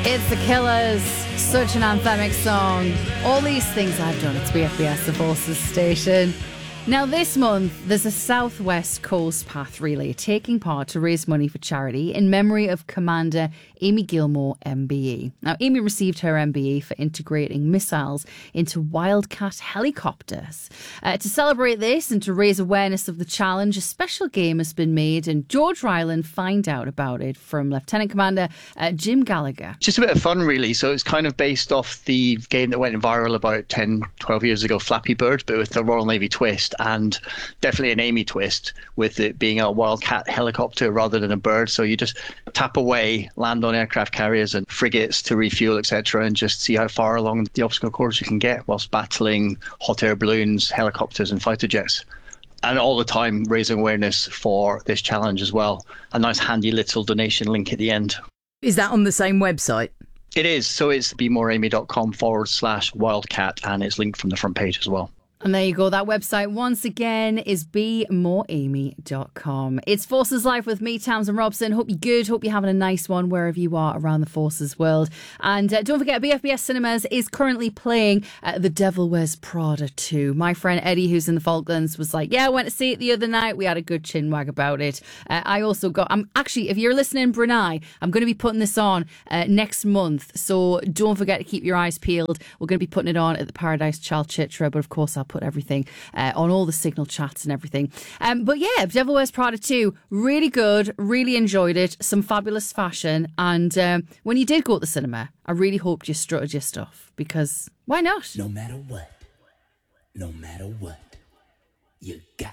It's The Killers, such an anthemic song. All these things I've done. It's BFBS, the Forces station. Now, this month, there's a South West Coast Path Relay taking part to raise money for charity in memory of Commander Amy Gilmore, MBE. Now, Amy received her MBE for integrating missiles into Wildcat helicopters. To celebrate this and to raise awareness of the challenge, a special game has been made, and George Ryland find out about it from Lieutenant Commander Jim Gallagher. Just a bit of fun, really. So it's kind of based off the game that went viral about 10, 12 years ago, Flappy Bird, but with the Royal Navy twist. And definitely an Amy twist, with it being a Wildcat helicopter rather than a bird. So you just tap away, land on aircraft carriers and frigates to refuel, etc., and just see how far along the obstacle course you can get whilst battling hot air balloons, helicopters and fighter jets. And all the time raising awareness for this challenge as well. A nice handy little donation link at the end. Is that on the same website? It is. So it's bemoreamy.com/wildcat, and it's linked from the front page as well. And there you go. That website, once again, is bemoreamy.com. It's Forces Live with me, Tamsin Robson. Hope you're good. Hope you're having a nice one wherever you are around the Forces world. And don't forget, BFBS Cinemas is currently playing The Devil Wears Prada 2. My friend Eddie, who's in the Falklands, was like, yeah, I went to see it the other night. We had a good chinwag about it. I also got... actually, if you're listening, Brunei, I'm going to be putting this on next month. So don't forget to keep your eyes peeled. We're going to be putting it on at the Paradise Chalchitra, but of course I'll put everything on all the Signal chats and everything. But yeah, Devil Wears Prada 2, really good, really enjoyed it, some fabulous fashion, and when you did go to the cinema, I really hoped you strutted your stuff, because why not? No matter what, you got